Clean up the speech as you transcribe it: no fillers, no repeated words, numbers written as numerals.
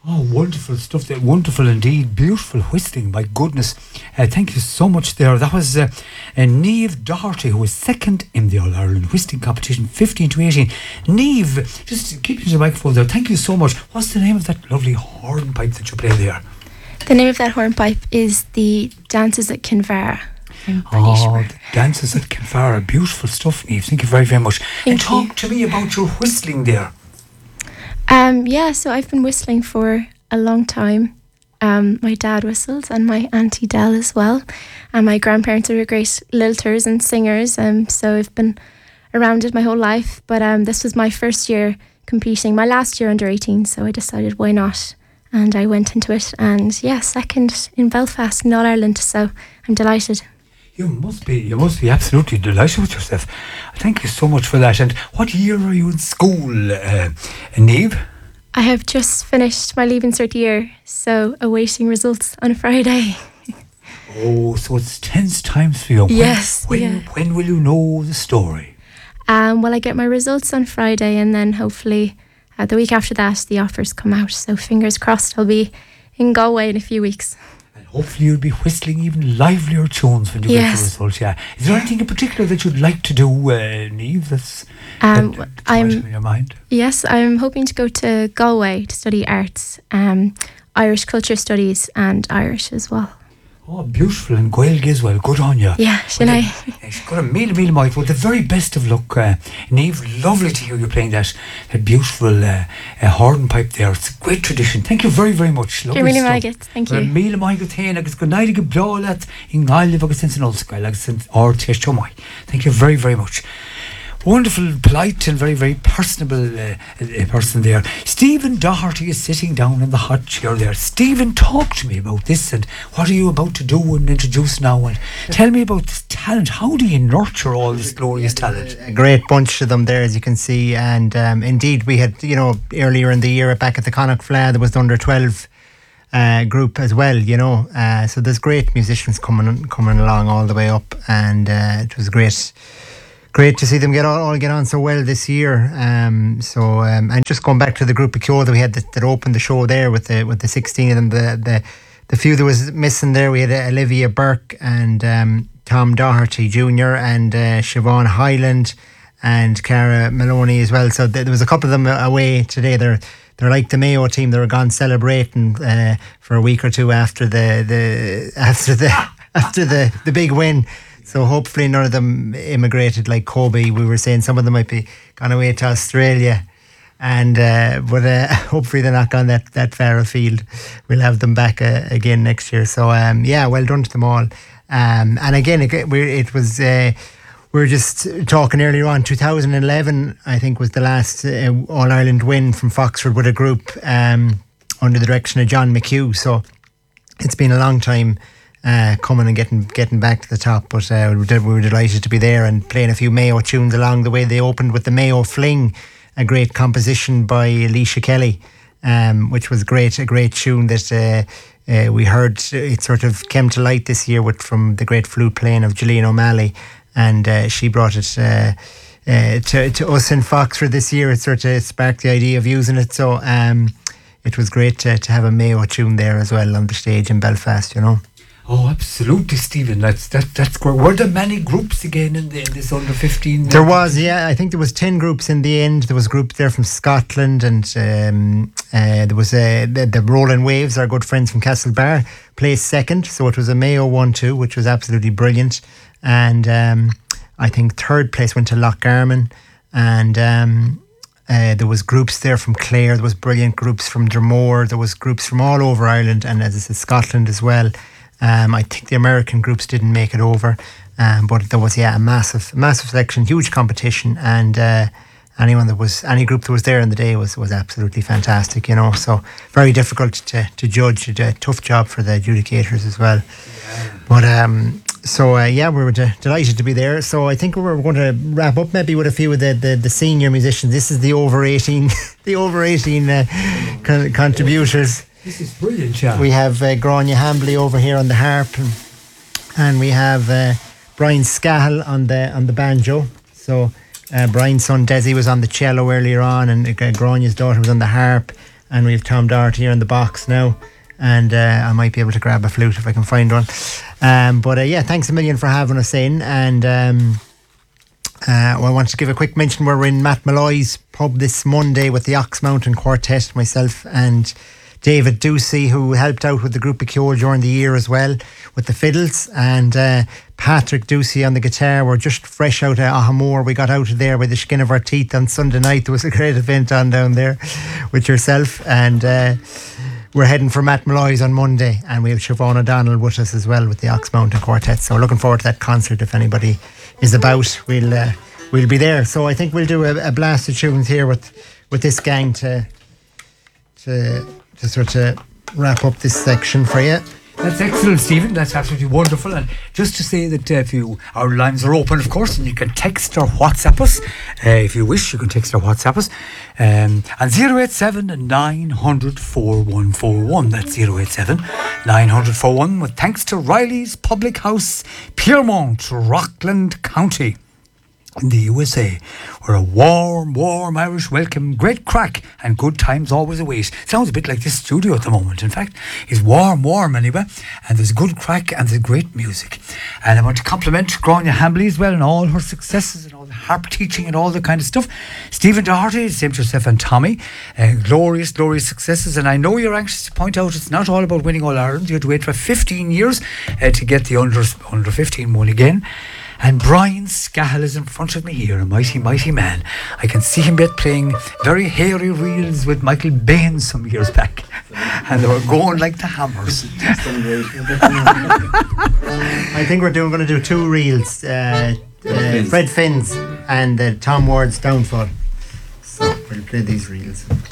Oh, wonderful stuff there. Wonderful indeed. Beautiful whistling. My goodness. Thank you so much there. That was Niamh Doherty, who was second in the All Ireland whistling competition, 15 to 18. Niamh, just keep the microphone there. Thank you so much. What's the name of that lovely hornpipe that you play there? The name of that hornpipe is the Dances at Kinvara. The Dances at Kinvara. Beautiful stuff, Niamh. Thank you very, very much. And talk to me about your whistling there. So I've been whistling for a long time. My dad whistles and my auntie Dell as well. And my grandparents are great lilters and singers. So I've been around it my whole life. But this was my first year competing, my last year under 18. So I decided why not? And I went into it. And second in Belfast in All Ireland. So I'm delighted. You must be absolutely delighted with yourself. Thank you so much for that. And what year are you in school, Niamh? I have just finished my Leaving Cert year, so awaiting results on Friday. Oh, so it's tense times for you. Yes. When will you know the story? Well, I get my results on Friday, and then hopefully the week after that, the offers come out. So fingers crossed I'll be in Galway in a few weeks. Hopefully you'll be whistling even livelier tunes when you get the results. Yeah. Is there anything in particular that you'd like to do, Niamh, that's in your mind? Yes, I'm hoping to go to Galway to study arts, Irish culture studies and Irish as well. Oh, beautiful. And Gaeilge as well. Good on you. Yeah, Sinead. She's got a meal might. Well, the very best of luck, Niamh. Lovely to hear you playing that beautiful hornpipe there. It's a great tradition. Thank you very, very much. Lovely really stuff. Thank you. Meal might thain agus go naide go blalat in Gaeilge agus in Ulster agus in Ortish Chomai. Thank you very, very much. Wonderful, polite and very, very personable person there. Stephen Doherty is sitting down in the hot chair there. Stephen, talk to me about this and what are you about to do and introduce now, and tell me about this talent. How do you nurture all this glorious talent? A great bunch of them there, as you can see, and indeed we had, earlier in the year back at the Connacht Fleadh, there was the under 12 group as well, so there's great musicians coming along all the way up, and it was great to see them get on so well this year. And just going back to the group of Kyo that we had that opened the show there with the 16 of them, the few that was missing there, we had Olivia Burke and Tom Doherty Jr. and Siobhan Hyland and Cara Maloney as well. So there was a couple of them away today. They're like the Mayo team. They were gone celebrating for a week or two after the big win. So hopefully none of them immigrated like Kobe. We were saying some of them might be gone away to Australia, and but hopefully they're not gone that far afield. We'll have them back again next year. So well done to them all. And again, we were just talking earlier on. 2011, I think, was the last All Ireland win from Foxford with a group under the direction of John McHugh. So it's been a long time. Coming and getting back to the top, but we were delighted to be there and playing a few Mayo tunes along the way. They opened with the Mayo Fling, a great composition by Alicia Kelly, which was a great tune that we heard. It sort of came to light this year from the great flute playing of Gillian O'Malley, and she brought it to us in Foxford this year. It sort of sparked the idea of using it, so it was great to have a Mayo tune there as well on the stage in Belfast, Oh, absolutely, Stephen. That's great. Were there many groups again in this under 15? There was, I think there was 10 groups in the end. There was a group there from Scotland, and there was the Rolling Waves, our good friends from Castlebar, placed second. So it was a Mayo 1-2, which was absolutely brilliant. And I think third place went to Lochgarman, and there was groups there from Clare. There was brilliant groups from Dromore. There was groups from all over Ireland, and as I said, Scotland as well. I think the American groups didn't make it over, but there was a massive selection, huge competition, and any group that was there in the day was absolutely fantastic, So very difficult to judge. A tough job for the adjudicators as well. Yeah. But we were delighted to be there. So I think we're going to wrap up maybe with a few of the senior musicians. This is the over 18 contributors. This is brilliant, yeah. We have Grania Hambley over here on the harp, and we have Brian Scahill on the banjo. So Brian's son Desi was on the cello earlier on, and Grania's daughter was on the harp, and we have Tom Doherty here in the box now. And I might be able to grab a flute if I can find one. But yeah, thanks a million for having us in. And I want to give a quick mention. We're in Matt Malloy's pub this Monday with the Ox Mountain Quartet, myself and David Ducey, who helped out with the group of Kyo during the year as well with the fiddles, and Patrick Ducey on the guitar. We're just fresh out of Ahamore. We got out of there by the skin of our teeth on Sunday night. There was a great event on down there with yourself, and we're heading for Matt Malloy's on Monday, and we have Siobhan O'Donnell with us as well with the Ox Mountain Quartet. So we're looking forward to that concert. If anybody is about, we'll be there. So I think we'll do a blast of tunes here with this gang to sort of wrap up this section for you. That's excellent, Stephen. That's absolutely wonderful. And just to say that our lines are open, of course, and you can text or WhatsApp us. If you wish, you can text or WhatsApp us. And 087 900 4141. That's 087 900 41. With thanks to Riley's Public House, Piermont, Rockland County, in the USA, where a warm Irish welcome, great crack, and good times always await. Sounds a bit like this studio at the moment. In fact, it's warm anyway, and there's good crack and there's great music. And I want to compliment Grania Hambley as well, and all her successes and all the harp teaching and all the kind of stuff. Stephen Doherty, same to yourself and Tommy, glorious successes. And I know you're anxious to point out it's not all about winning All Ireland. You had to wait for 15 years to get the under 15 one again. And Brian Scahill is in front of me here, a mighty man. I can see him yet playing very hairy reels with Michael Bain some years back. And they were going like the hammers. I think we're going to do two reels. Fred Finn's and Tom Ward's Downfall. So we'll play these reels.